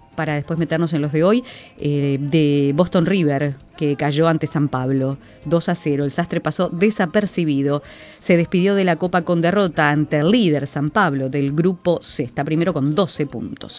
para después meternos en los de hoy, de Boston River, que cayó ante San Pablo, 2-0. El Sastre pasó desapercibido. Se despidió de la Copa con derrota ante el líder San Pablo del grupo C. Está primero con 12 puntos.